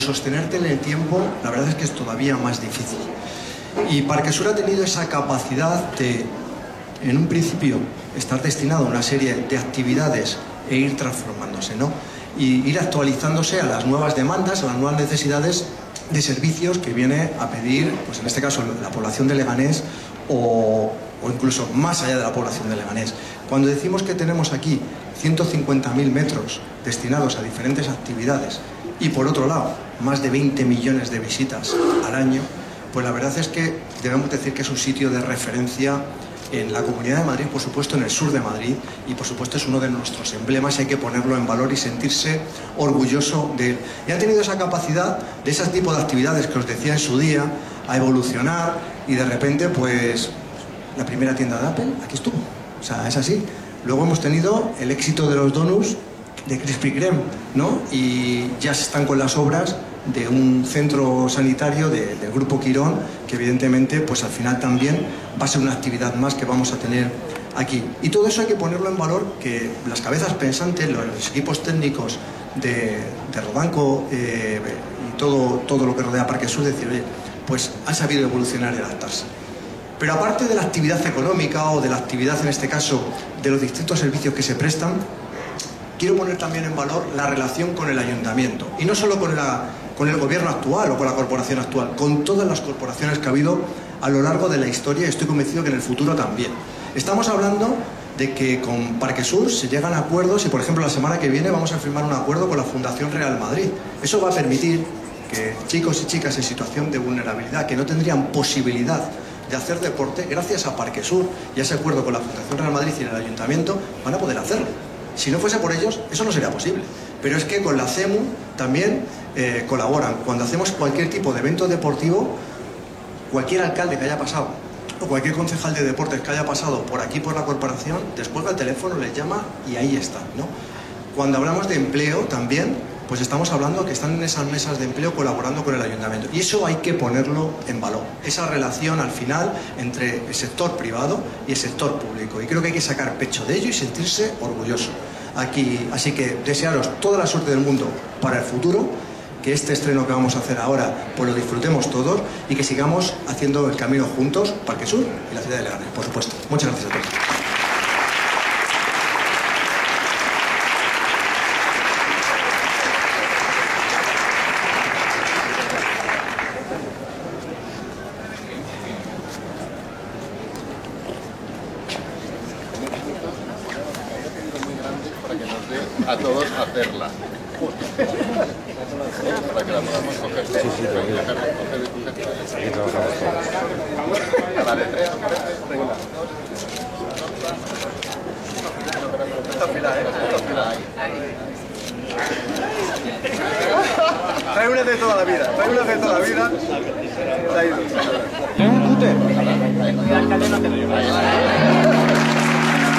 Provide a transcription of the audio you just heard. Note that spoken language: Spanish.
Sostenerte en el tiempo, la verdad es que es todavía más difícil. Y Parquesur ha tenido esa capacidad de, en un principio, estar destinado a una serie de actividades e ir transformándose, ¿no? Y ir actualizándose a las nuevas demandas, a las nuevas necesidades de servicios que viene a pedir, pues en este caso, la población de Leganés o incluso más allá de la población de Leganés. Cuando decimos que tenemos aquí 150.000 metros destinados a diferentes actividades y por otro lado, más de 20 millones de visitas al año, pues la verdad es que debemos decir que es un sitio de referencia en la Comunidad de Madrid, por supuesto en el sur de Madrid, y por supuesto es uno de nuestros emblemas y hay que ponerlo en valor y sentirse orgulloso de él. Y ha tenido esa capacidad de ese tipo de actividades que os decía en su día, a evolucionar y de repente pues la primera tienda de Apple aquí estuvo, o sea, es así. Luego hemos tenido el éxito de los donuts de Krispy Kreme, ¿no? Y ya se están con las obras de un centro sanitario del Grupo Quirón, que evidentemente pues al final también va a ser una actividad más que vamos a tener aquí. Y todo eso hay que ponerlo en valor, que las cabezas pensantes, los equipos técnicos de Rodanco y todo lo que rodea Parquesur, decir, oye, pues han sabido evolucionar y adaptarse. Pero aparte de la actividad económica o de la actividad, en este caso, de los distintos servicios que se prestan, quiero poner también en valor la relación con el ayuntamiento. Y no solo con el gobierno actual o con la corporación actual, con todas las corporaciones que ha habido a lo largo de la historia y estoy convencido que en el futuro también. Estamos hablando de que con Parquesur se llegan a acuerdos y, por ejemplo, la semana que viene vamos a firmar un acuerdo con la Fundación Real Madrid. Eso va a permitir que chicos y chicas en situación de vulnerabilidad, que no tendrían posibilidad de hacer deporte, gracias a Parquesur y a ese acuerdo con la Fundación Real Madrid y el Ayuntamiento, van a poder hacerlo. Si no fuese por ellos, eso no sería posible. Pero es que con la CEMU también colaboran. Cuando hacemos cualquier tipo de evento deportivo, cualquier alcalde que haya pasado o cualquier concejal de deportes que haya pasado por aquí, por la corporación, descuelga el teléfono, les llama y ahí están, ¿no? Cuando hablamos de empleo también, pues estamos hablando que están en esas mesas de empleo colaborando con el ayuntamiento. Y eso hay que ponerlo en valor. Esa relación al final entre el sector privado y el sector público. Y creo que hay que sacar pecho de ello y sentirse orgulloso aquí. Así que desearos toda la suerte del mundo para el futuro, que este estreno que vamos a hacer ahora pues lo disfrutemos todos y que sigamos haciendo el camino juntos, Parquesur y la ciudad de Leganés, por supuesto. Muchas gracias a todos. A todos hacerla. Para que la podamos coger. Sí, coger. Aquí trabajamos todos. Vale. Esta fila, Trae una de toda la vida. Trae una de toda la vida. Se ha ido. ¿Tienes un cúter?